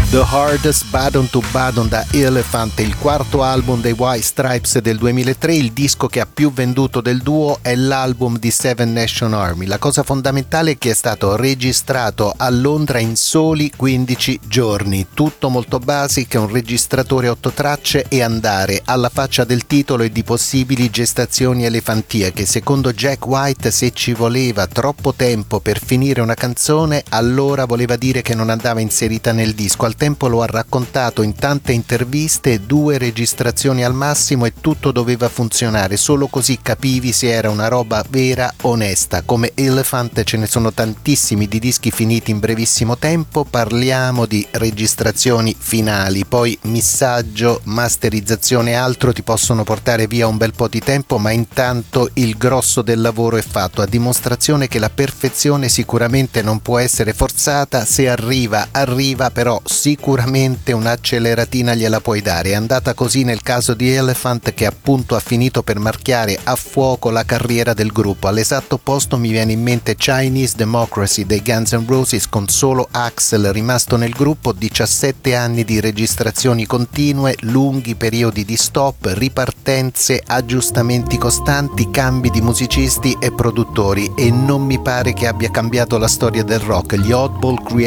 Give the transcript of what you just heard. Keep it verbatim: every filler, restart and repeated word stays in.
The Hardest Button to Button da Elephant, il quarto album dei White Stripes del duemilatré, il disco che ha più venduto del duo è l'album di Seven Nation Army. La cosa fondamentale è che è stato registrato a Londra in soli quindici giorni, tutto molto basic, un registratore otto tracce e andare alla faccia del titolo e di possibili gestazioni elefantiache. Secondo Jack White, se ci voleva troppo tempo per finire una canzone, allora voleva dire che non andava inserita nel disco. Al tempo lo ha raccontato in tante interviste, due registrazioni al massimo e tutto doveva funzionare, solo così capivi se era una roba vera, onesta. Come Elephant ce ne sono tantissimi di dischi finiti in brevissimo tempo, parliamo di registrazioni finali, poi missaggio, masterizzazione e altro ti possono portare via un bel po' di tempo, ma intanto il grosso del lavoro è fatto, a dimostrazione che la perfezione sicuramente non può essere forzata, se arriva, arriva, però sicuramente un'acceleratina gliela puoi dare. È andata così nel caso di Elephant, che appunto ha finito per marchiare a fuoco la carriera del gruppo. All'esatto opposto mi viene in mente Chinese Democracy dei Guns N' Roses, con solo Axl rimasto nel gruppo, diciassette anni di registrazioni continue, lunghi periodi di stop, ripartenze, aggiustamenti costanti, cambi di musicisti e produttori, e non mi pare che abbia cambiato la storia del rock. Gli Oddball Creation